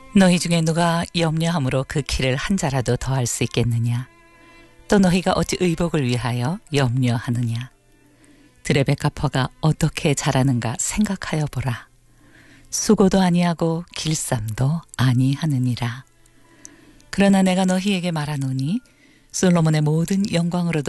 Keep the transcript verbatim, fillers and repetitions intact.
너희 중에 누가 염려함으로 그 키를 한 자라도 더할 수 있겠느냐? 또 너희가 어찌 의복을 위하여 염려하느냐? 들의 백합화가 어떻게 자라는가 생각하여 보라. 수고도 아니하고 길쌈도 아니하느니라. 그러나 내가 너희에게 말하노니 솔로몬의 모든 영광으로도